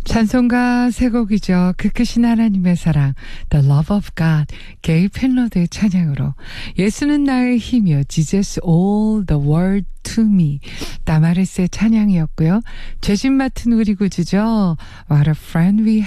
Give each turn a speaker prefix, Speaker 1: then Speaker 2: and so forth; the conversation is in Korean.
Speaker 1: 찬송가 세 곡이죠. 그 크신 하나님의 사랑, The Love of God, 게이 펜로드의 찬양으로 예수는 나의 힘이요, Jesus all the world to me, 다마리스의 찬양이었고요. 죄진 맡은 우리 구주죠. What a friend we